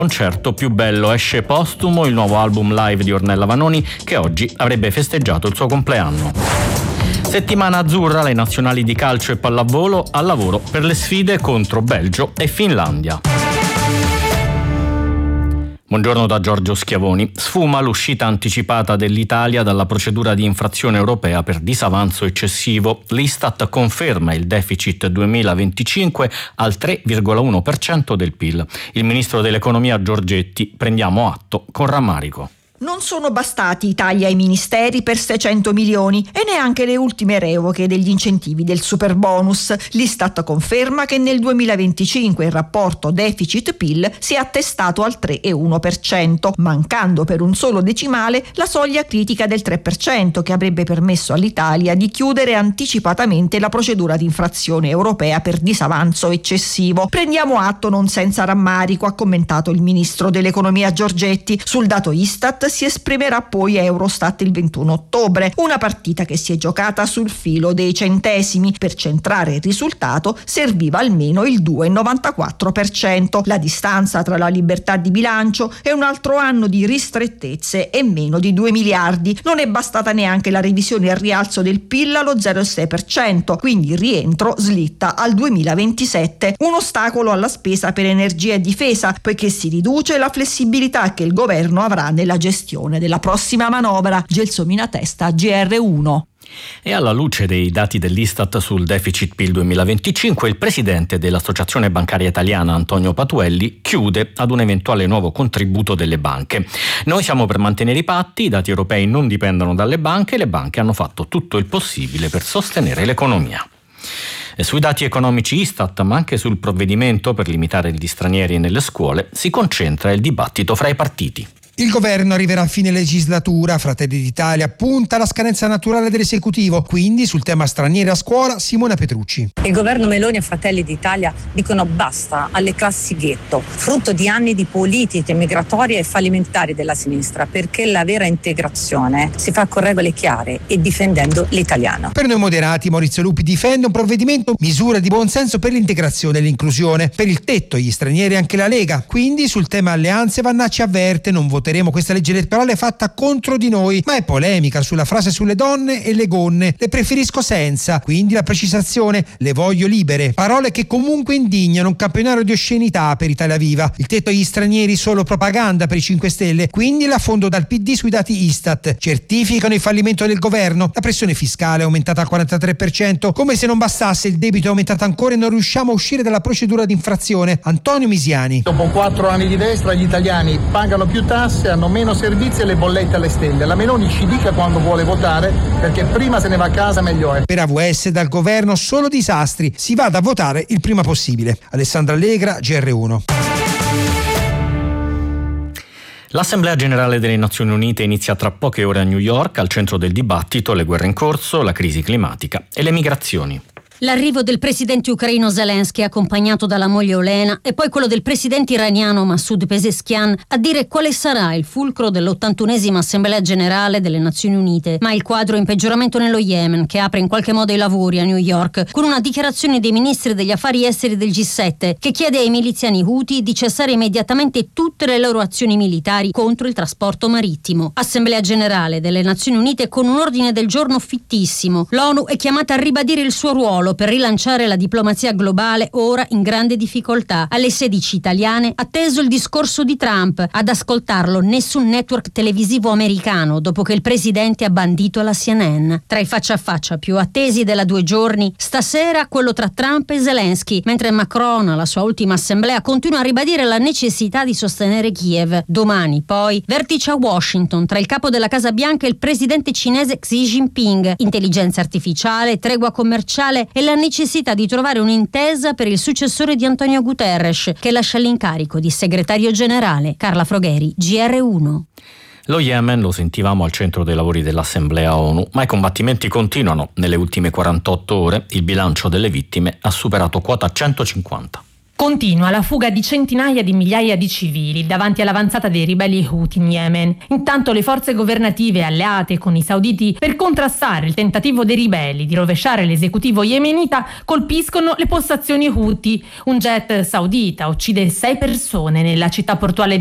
Concerto più bello, esce postumo il nuovo album live di Ornella Vanoni, che oggi avrebbe festeggiato il suo compleanno. Settimana azzurra, le nazionali di calcio e pallavolo al lavoro per le sfide contro Belgio e Finlandia. Buongiorno da Giorgio Schiavoni. Sfuma l'uscita anticipata dell'Italia dalla procedura di infrazione europea per disavanzo eccessivo. L'Istat conferma il deficit 2025 al 3,1% del PIL. Il ministro dell'economia Giorgetti: prendiamo atto con rammarico. Non sono bastati i tagli ai ministeri per 600 milioni e neanche le ultime revoche degli incentivi del superbonus. L'Istat conferma che nel 2025 il rapporto deficit-PIL si è attestato al 3,1%, mancando per un solo decimale la soglia critica del 3% che avrebbe permesso all'Italia di chiudere anticipatamente la procedura di infrazione europea per disavanzo eccessivo. Prendiamo atto non senza rammarico, ha commentato il ministro dell'economia Giorgetti. Sul dato Istat si esprimerà poi Eurostat il 21 ottobre, una partita che si è giocata sul filo dei centesimi. Per centrare il risultato serviva almeno il 2,94%. La distanza tra la libertà di bilancio e un altro anno di ristrettezze è meno di 2 miliardi. Non è bastata neanche la revisione al rialzo del PIL allo 0,6%, quindi il rientro slitta al 2027. Un ostacolo alla spesa per energia e difesa, poiché si riduce la flessibilità che il governo avrà nella gestione della prossima manovra. Gelsomina Testa, GR1. E alla luce dei dati dell'Istat sul deficit PIL 2025, il presidente dell'Associazione Bancaria Italiana, Antonio Patuelli, chiude ad un eventuale nuovo contributo delle banche. Noi siamo per mantenere i patti, i dati europei non dipendono dalle banche, le banche hanno fatto tutto il possibile per sostenere l'economia. E sui dati economici Istat, ma anche sul provvedimento per limitare gli stranieri nelle scuole, si concentra il dibattito fra i partiti. Il governo arriverà a fine legislatura, Fratelli d'Italia punta alla scadenza naturale dell'esecutivo, quindi sul tema stranieri a scuola Simona Petrucci. Il governo Meloni e Fratelli d'Italia dicono basta alle classi ghetto, frutto di anni di politiche migratorie e fallimentari della sinistra, perché la vera integrazione si fa con regole chiare e difendendo l'italiano. Per noi moderati, Maurizio Lupi difende un provvedimento misura di buonsenso per l'integrazione e l'inclusione. Per il tetto agli stranieri anche la Lega, quindi sul tema alleanze Vannacci avverte: non voteremo questa legge elettorale fatta contro di noi, ma è polemica sulla frase sulle donne e le gonne. Le preferisco senza, quindi la precisazione: le voglio libere. Parole che comunque indignano, un campionario di oscenità per Italia Viva. Il tetto agli stranieri solo propaganda per i 5 Stelle, quindi l'affondo dal PD sui dati Istat. Certificano il fallimento del governo. La pressione fiscale è aumentata al 43%, come se non bastasse il debito è aumentato ancora e non riusciamo a uscire dalla procedura di infrazione. Antonio Misiani. Dopo 4 anni di destra gli italiani pagano più tasse, hanno meno servizi e le bollette alle stelle. La Meloni ci dica quando vuole votare, perché prima se ne va a casa meglio è. Per AVS dal governo solo disastri, si vada a votare il prima possibile. Alessandra Allegra, GR1. L'Assemblea Generale delle Nazioni Unite inizia tra poche ore a New York, al centro del dibattito le guerre in corso, la crisi climatica e le migrazioni. L'arrivo del presidente ucraino Zelensky, accompagnato dalla moglie Olena, e poi quello del presidente iraniano Masoud Pezeshkian a dire quale sarà il fulcro dell'81esima Assemblea Generale delle Nazioni Unite. Ma il quadro è in peggioramento nello Yemen, che apre in qualche modo i lavori a New York, con una dichiarazione dei ministri degli affari esteri del G7 che chiede ai miliziani Houthi di cessare immediatamente tutte le loro azioni militari contro il trasporto marittimo. Assemblea Generale delle Nazioni Unite con un ordine del giorno fittissimo. L'ONU è chiamata a ribadire il suo ruolo per rilanciare la diplomazia globale, ora in grande difficoltà. Alle 16 italiane, atteso il discorso di Trump, ad ascoltarlo nessun network televisivo americano dopo che il presidente ha bandito la CNN. Tra i faccia a faccia più attesi della 2 giorni, stasera quello tra Trump e Zelensky, mentre Macron alla sua ultima assemblea continua a ribadire la necessità di sostenere Kiev. Domani poi vertice a Washington tra il capo della Casa Bianca e il presidente cinese Xi Jinping, intelligenza artificiale, tregua commerciale e la necessità di trovare un'intesa per il successore di Antonio Guterres, che lascia l'incarico di segretario generale. Carla Frogheri, GR1. Lo Yemen lo sentivamo al centro dei lavori dell'Assemblea ONU, ma i combattimenti continuano. Nelle ultime 48 ore il bilancio delle vittime ha superato quota 150. Continua la fuga di centinaia di migliaia di civili davanti all'avanzata dei ribelli Houthi in Yemen. Intanto le forze governative alleate con i sauditi per contrastare il tentativo dei ribelli di rovesciare l'esecutivo yemenita colpiscono le postazioni Houthi. Un jet saudita uccide 6 persone nella città portuale